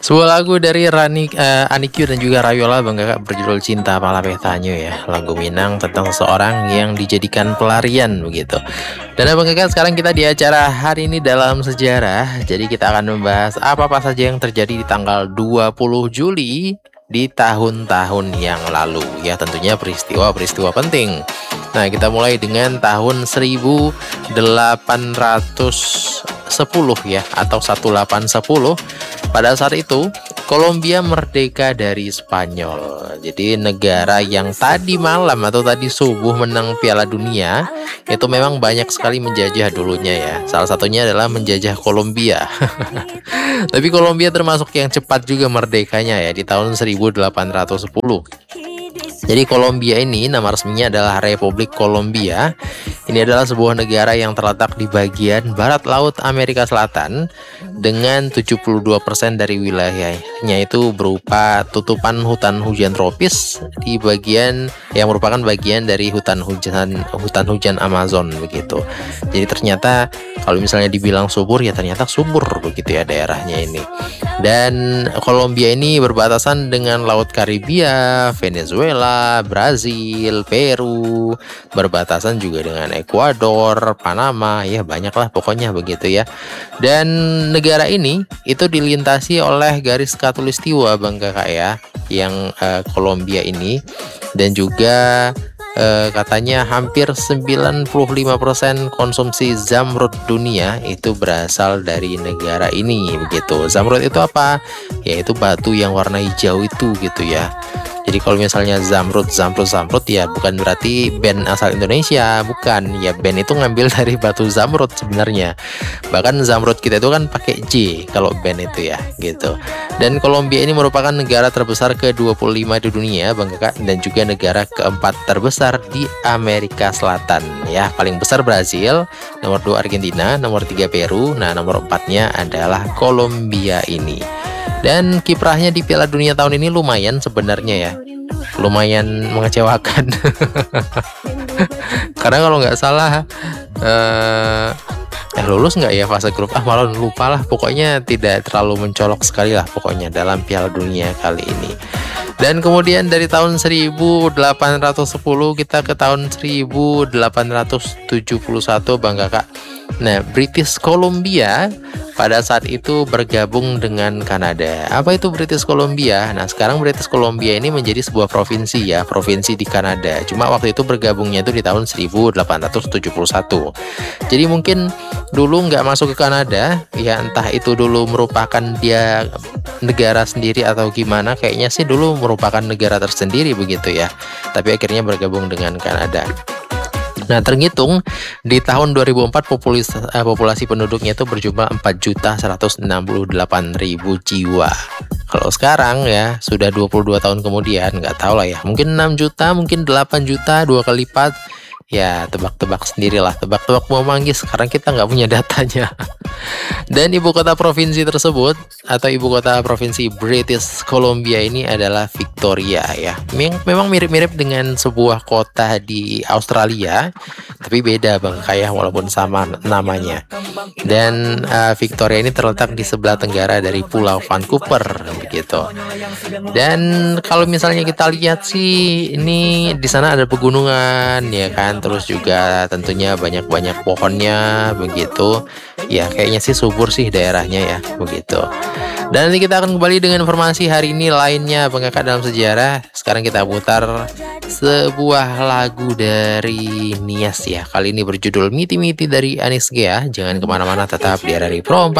Sebuah lagu dari Anikyu dan juga Rayola Bang Kakak berjudul Cinta Palapetanyo ya. Lagu Minang tentang seorang yang dijadikan pelarian begitu. Dan Abang Kakak sekarang kita di acara hari ini dalam sejarah. Jadi kita akan membahas apa-apa saja yang terjadi di tanggal 20 Juli di tahun-tahun yang lalu ya, tentunya peristiwa-peristiwa penting. Nah, kita mulai dengan tahun 1810 ya, atau 1810. Pada saat itu Kolombia merdeka dari Spanyol. Jadi negara yang tadi malam atau tadi subuh menang Piala Dunia itu memang banyak sekali menjajah dulunya ya. Salah satunya adalah menjajah Kolombia. Tapi Kolombia termasuk yang cepat juga merdekanya ya, di tahun 1810. Jadi Kolombia ini nama resminya adalah Republik Kolombia. Ini adalah sebuah negara yang terletak di bagian barat laut Amerika Selatan dengan 72% dari wilayahnya itu berupa tutupan hutan hujan tropis di bagian yang merupakan bagian dari hutan hujan Amazon begitu. Jadi ternyata kalau misalnya dibilang subur ya ternyata subur begitu ya daerahnya ini. Dan Kolombia ini berbatasan dengan Laut Karibia, Venezuela, Brazil, Peru, berbatasan juga dengan Ekuador, Panama, ya banyaklah pokoknya begitu ya. Dan negara ini itu dilintasi oleh garis khatulistiwa Bang Kakak ya, yang Kolombia ini, dan juga katanya hampir 95% konsumsi zamrud dunia itu berasal dari negara ini begitu. Zamrud itu apa? Yaitu batu yang warna hijau itu gitu ya. Jadi kalau misalnya zamrud ya bukan berarti band asal Indonesia, bukan. Ya band itu ngambil dari batu zamrud sebenarnya. Bahkan zamrud kita itu kan pakai J kalau band itu ya, gitu. Dan Kolombia ini merupakan negara terbesar ke-25 di dunia, Bang Kakak, dan juga negara keempat terbesar di Amerika Selatan. Ya, paling besar Brazil, nomor 2 Argentina, nomor 3 Peru, nah nomor 4-nya adalah Kolombia ini. Dan kiprahnya di Piala Dunia tahun ini lumayan sebenarnya ya, lumayan mengecewakan. Karena kalau nggak salah lulus nggak ya fase grup, malah lupa lah, pokoknya tidak terlalu mencolok sekali lah pokoknya dalam Piala Dunia kali ini. Dan kemudian dari tahun 1810 kita ke tahun 1871 Bang Kakak. Nah, British Columbia pada saat itu bergabung dengan Kanada. Apa itu British Columbia? Nah, sekarang British Columbia ini menjadi sebuah provinsi ya, provinsi di Kanada. Cuma waktu itu bergabungnya itu di tahun 1871. Jadi mungkin dulu nggak masuk ke Kanada, ya entah itu dulu merupakan dia negara sendiri atau gimana. Kayaknya sih dulu merupakan negara tersendiri begitu ya. Tapi akhirnya bergabung dengan Kanada. Nah, terhitung di tahun 2004 populasi penduduknya itu berjumlah 4.168.000 jiwa. Kalau sekarang ya sudah 22 tahun kemudian, nggak tahu lah ya, mungkin 6 juta, mungkin 8 juta, 2 kali lipat. Ya tebak-tebak sendirilah, tebak-tebak mau manggis, sekarang kita nggak punya datanya. Dan ibu kota provinsi tersebut atau ibu kota provinsi British Columbia ini adalah Victoria ya. Memang mirip-mirip dengan sebuah kota di Australia, tapi beda Bang kayak walaupun sama namanya. Dan Victoria ini terletak di sebelah tenggara dari Pulau Vancouver begitu. Dan kalau misalnya kita lihat sih ini di sana ada pegunungan ya kan, terus juga tentunya banyak-banyak pohonnya begitu. Ya kayaknya sih subur sih daerahnya ya begitu. Dan nanti kita akan kembali dengan informasi hari ini lainnya Bang Kakak dalam sejarah. Sekarang kita putar sebuah lagu dari Nias ya. Kali ini berjudul Miti Miti dari Anis Gea. Jangan kemana-mana, tetap di RRI Pro 4.